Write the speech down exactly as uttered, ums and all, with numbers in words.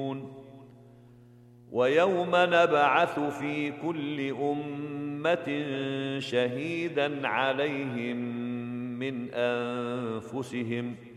ويوم نبعث في كل أمة شهيدا عليهم من أنفسهم